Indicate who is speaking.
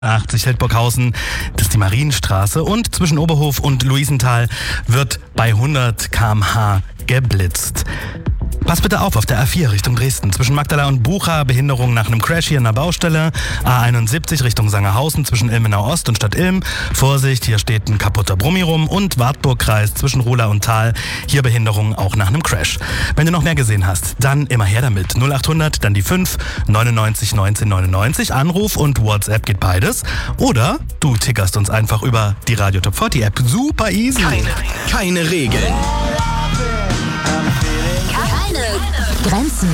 Speaker 1: 80 Hildburghausen, das ist die Marienstraße, und zwischen Oberhof und Luisenthal wird bei 100 km/h geblitzt. Pass bitte auf der A4 Richtung Dresden. Zwischen Magdala und Bucha Behinderung nach einem Crash hier in der Baustelle. A71 Richtung Sangerhausen zwischen Ilmenau Ost und Stadt Ilm. Vorsicht, hier steht ein kaputter Brummi rum. Und Wartburgkreis zwischen Rola und Thal. Hier Behinderung auch nach einem Crash. Wenn du noch mehr gesehen hast, dann immer her damit. 0800, dann die 5, 99 19 99. Anruf und WhatsApp geht beides. Oder du tickerst uns einfach über die Radio Top 40 App. Super easy.
Speaker 2: Keine Regeln.
Speaker 3: Grenzen.